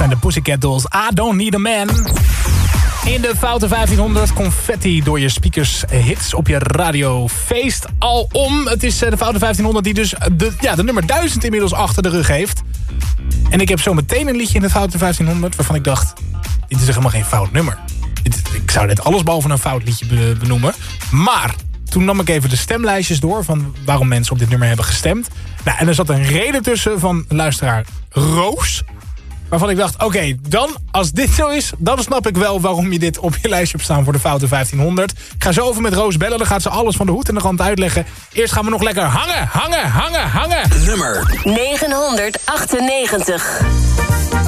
de Pussycat Dolls. I Don't Need a Man. In de Foute 1500, confetti door je speakers, hits op je radio, feest al om. Het is de Foute 1500 die dus de nummer 1000 inmiddels achter de rug heeft. En ik heb zo meteen een liedje in de Foute 1500 waarvan ik dacht, dit is helemaal geen fout nummer. Ik zou dit allesbehalve een fout liedje benoemen. Maar toen nam ik even de stemlijstjes door van waarom mensen op dit nummer hebben gestemd. Nou, en er zat een reden tussen van luisteraar Roos. Waarvan ik dacht, oké, dan als dit zo is, dan snap ik wel waarom je dit op je lijstje hebt staan voor de Foute 1500. Ik ga zo over met Roos bellen, dan gaat ze alles van de hoed en de rand uitleggen. Eerst gaan we nog lekker hangen. Nummer 998.